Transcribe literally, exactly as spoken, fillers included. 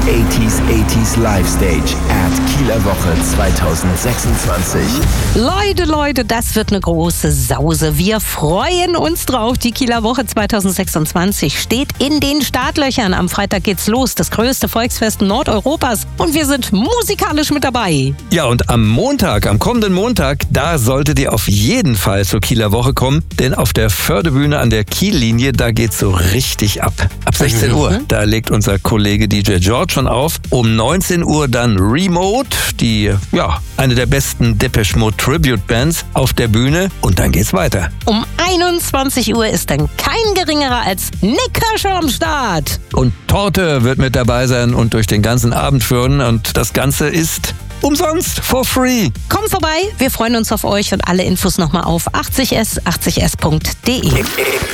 achtziger achtziger Live Stage at Kieler Woche zwanzig sechsundzwanzig. Leute, Leute, das wird eine große Sause. Wir freuen uns drauf. Die Kieler Woche zwanzig sechsundzwanzig steht in den Startlöchern. Am Freitag geht's los. Das größte Volksfest Nordeuropas. Und wir sind musikalisch mit dabei. Ja, und am Montag, am kommenden Montag, da solltet ihr auf jeden Fall zur Kieler Woche kommen. Denn auf der Fördebühne an der Kiellinie, da geht's so richtig ab. Ab sechzehn Uhr, da legt unser Kollege D J George schon auf. Um neunzehn Uhr dann Remote, die, ja, eine der besten Depeche Mode Tribute Bands auf der Bühne. Und dann geht's weiter. Um einundzwanzig Uhr ist dann kein geringerer als Nick Kershaw am Start. Und Torte wird mit dabei sein und durch den ganzen Abend führen. Und das Ganze ist umsonst, for free. Kommt vorbei, wir freuen uns auf euch und alle Infos nochmal auf achtzig s achtzig s punkt de.